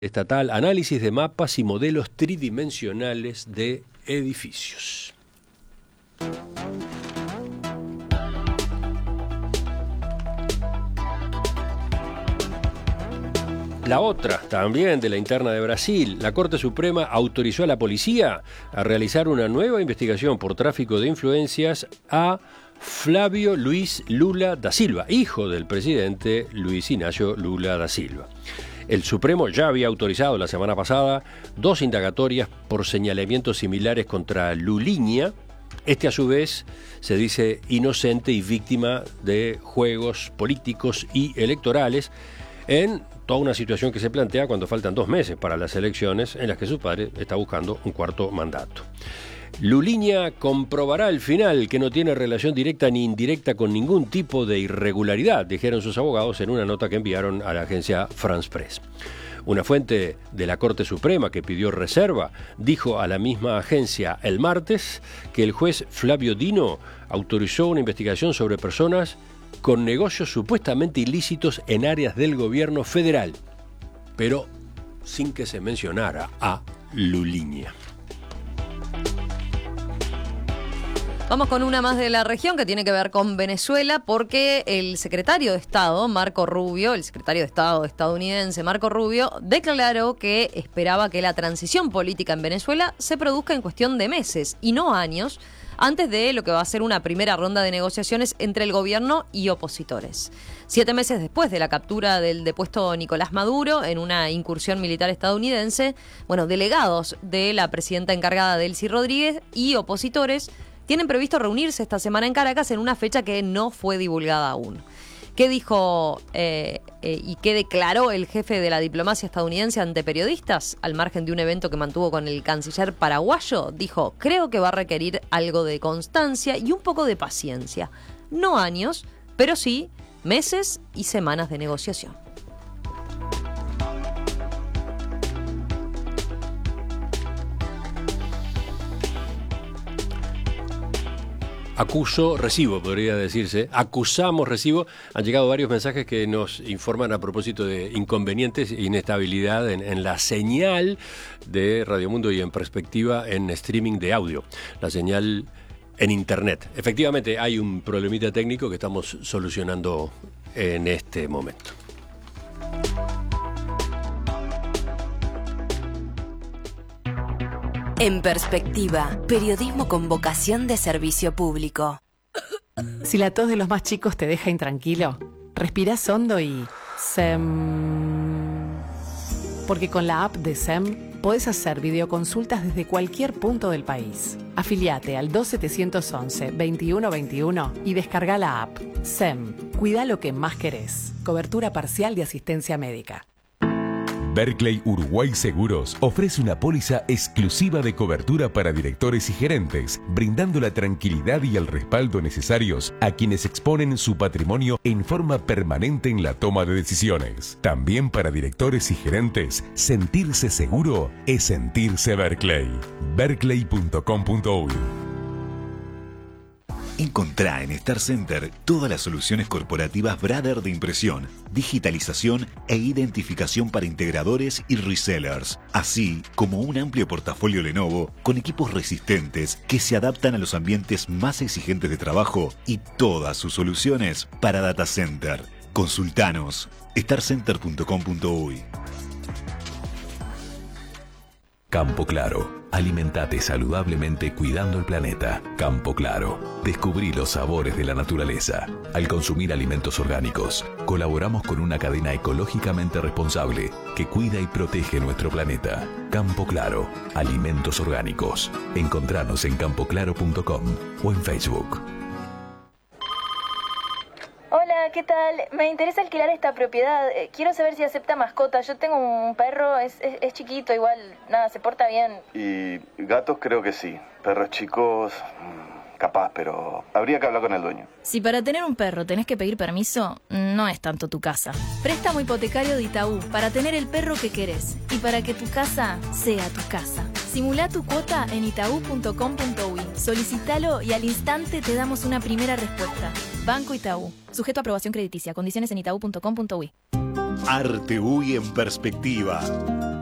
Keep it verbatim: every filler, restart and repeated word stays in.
Estatal, análisis de mapas y modelos tridimensionales de edificios. La otra, también de la interna de Brasil, la Corte Suprema autorizó a la policía a realizar una nueva investigación por tráfico de influencias a Flávio Luiz Lula da Silva, hijo del presidente Luiz Inácio Lula da Silva. El Supremo ya había autorizado la semana pasada dos indagatorias por señalamientos similares contra Lulinha. Este, a su vez, se dice inocente y víctima de juegos políticos y electorales en toda una situación que se plantea cuando faltan dos meses para las elecciones en las que su padre está buscando un cuarto mandato. Lulinha comprobará al final que no tiene relación directa ni indirecta con ningún tipo de irregularidad, dijeron sus abogados en una nota que enviaron a la agencia France Press. Una fuente de la Corte Suprema que pidió reserva dijo a la misma agencia el martes que el juez Flávio Dino autorizó una investigación sobre personas con negocios supuestamente ilícitos en áreas del gobierno federal, pero sin que se mencionara a Lulinha. Vamos con una más de la región que tiene que ver con Venezuela, porque el secretario de Estado, Marco Rubio, el secretario de Estado estadounidense Marco Rubio, declaró que esperaba que la transición política en Venezuela se produzca en cuestión de meses y no años, antes de lo que va a ser una primera ronda de negociaciones entre el gobierno y opositores. Siete meses después de la captura del depuesto Nicolás Maduro en una incursión militar estadounidense, bueno, delegados de la presidenta encargada Delcy Rodríguez y opositores tienen previsto reunirse esta semana en Caracas en una fecha que no fue divulgada aún. ¿Qué dijo eh, eh, y qué declaró el jefe de la diplomacia estadounidense ante periodistas? Al margen de un evento que mantuvo con el canciller paraguayo, dijo: creo que va a requerir algo de constancia y un poco de paciencia. No años, pero sí meses y semanas de negociación. Acuso, recibo, podría decirse. Acusamos, recibo. Han llegado varios mensajes que nos informan a propósito de inconvenientes e inestabilidad en, en la señal de Radio Mundo y en perspectiva en streaming de audio. La señal en Internet. Efectivamente, hay un problemita técnico que estamos solucionando en este momento. En perspectiva, periodismo con vocación de servicio público. Si la tos de los más chicos te deja intranquilo, respirás hondo y... SEM. Porque con la app de SEM podés hacer videoconsultas desde cualquier punto del país. Afiliate al dos siete once, veintiuno veintiuno y descarga la app. SEM. Cuida lo que más querés. Cobertura parcial de asistencia médica. Berkley Uruguay Seguros ofrece una póliza exclusiva de cobertura para directores y gerentes, brindando la tranquilidad y el respaldo necesarios a quienes exponen su patrimonio en forma permanente en la toma de decisiones. También para directores y gerentes, sentirse seguro es sentirse Berkley. berkley punto com punto uy. Encontrá en Star Center todas las soluciones corporativas Brother de impresión, digitalización e identificación para integradores y resellers, así como un amplio portafolio Lenovo con equipos resistentes que se adaptan a los ambientes más exigentes de trabajo y todas sus soluciones para data center. Consultanos star center punto com punto uy. Campo Claro. Alimentate saludablemente cuidando el planeta. Campo Claro. Descubrí los sabores de la naturaleza. Al consumir alimentos orgánicos, colaboramos con una cadena ecológicamente responsable que cuida y protege nuestro planeta. Campo Claro. Alimentos orgánicos. Encontranos en campo claro punto com o en Facebook. Hola, ¿qué tal? Me interesa alquilar esta propiedad. Eh, quiero saber si acepta mascotas. Yo tengo un perro, es, es, es chiquito, igual, nada, se porta bien. Y gatos creo que sí. Perros chicos, capaz, pero habría que hablar con el dueño. Si para tener un perro tenés que pedir permiso, no es tanto tu casa. Préstamo hipotecario de Itaú para tener el perro que querés y para que tu casa sea tu casa. Simulá tu cuota en itaú punto com punto uy. Solicítalo y al instante te damos una primera respuesta. Banco Itaú. Sujeto a aprobación crediticia. Condiciones en itaú punto com punto uy. Arte U Y en perspectiva.